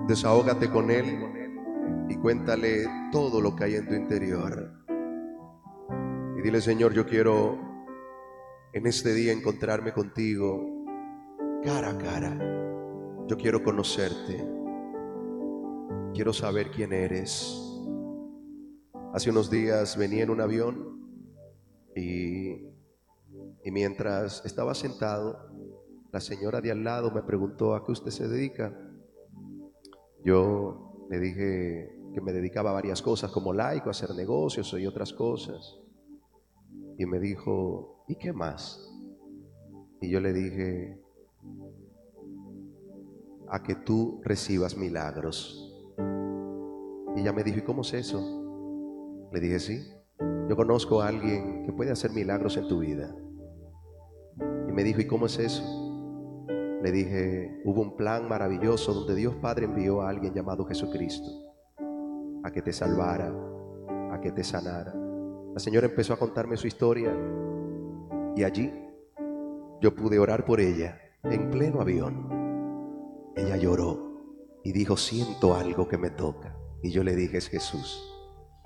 Desahógate con Él y cuéntale todo lo que hay en tu interior. Y dile: Señor, yo quiero en este día encontrarme contigo cara a cara. Yo quiero conocerte. Quiero saber quién eres. Hace unos días venía en un avión y mientras estaba sentado, la señora de al lado me preguntó: ¿a qué usted se dedica? Yo le dije que me dedicaba a varias cosas como laico, a hacer negocios y otras cosas. Y me dijo: ¿y qué más? Y yo le dije: a que tú recibas milagros. Y ella me dijo: ¿y cómo es eso? Le dije: sí, yo conozco a alguien que puede hacer milagros en tu vida. Y me dijo: ¿y cómo es eso? Le dije: hubo un plan maravilloso donde Dios Padre envió a alguien llamado Jesucristo a que te salvara, a que te sanara. La señora empezó a contarme su historia y allí yo pude orar por ella en pleno avión. Ella lloró y dijo: siento algo que me toca. Y yo le dije: es Jesús.